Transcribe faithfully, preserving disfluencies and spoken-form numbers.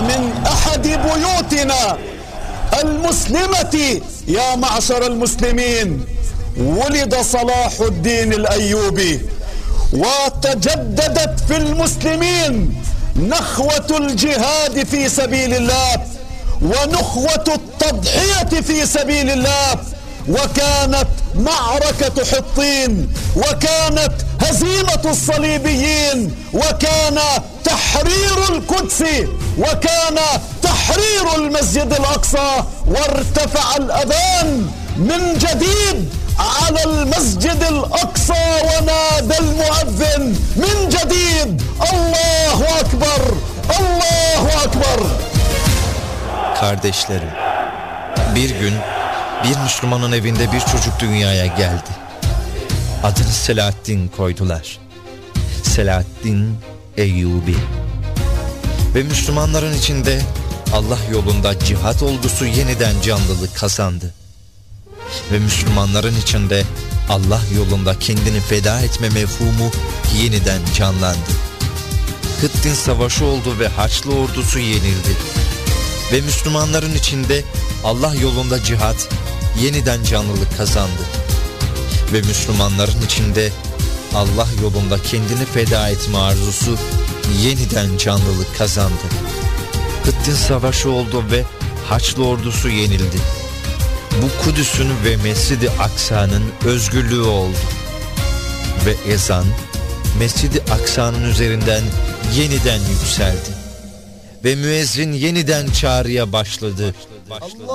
ومن أحد بيوتنا المسلمة يا معشر المسلمين ولد صلاح الدين الأيوبي، وتجددت في المسلمين نخوة الجهاد في سبيل الله ونخوة التضحية في سبيل الله، وكانت معركة حطين، وكانت هزيمة الصليبيين، وكان تحرير القدس، وكان تحرير المسجد الأقصى، وارتفع الأذان من جديد على المسجد الأقصى ونادى المؤذن من جديد الله أكبر الله أكبر. Kardeşlerim, bir gün bir Müslümanın evinde bir çocuk dünyaya geldi. Adını Selahaddin koydular. Selahaddin Eyyubi. Ve Müslümanların içinde Allah yolunda cihat olgusu yeniden canlılık kazandı. Ve Müslümanların içinde Allah yolunda kendini feda etme mefhumu yeniden canlandı. Hıttin Savaşı oldu ve Haçlı ordusu yenildi. Ve Müslümanların içinde Allah yolunda cihat yeniden canlılık kazandı. Ve Müslümanların içinde Allah yolunda kendini feda etme arzusu yeniden canlılık kazandı. Hıttin Savaşı oldu ve Haçlı ordusu yenildi. Bu Kudüs'ün ve Mescid-i Aksa'nın özgürlüğü oldu. Ve ezan Mescid-i Aksa'nın üzerinden yeniden yükseldi. Ve müezzin yeniden çağrıya başladı.